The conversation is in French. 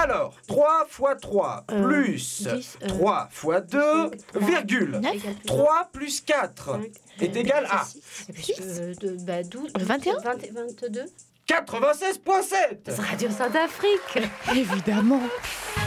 Alors, 3 fois 3 plus 10, 3 fois 2, virgule. 3 plus 4 est égal à 12, 21 96,7. Radio Centrafrique. Évidemment.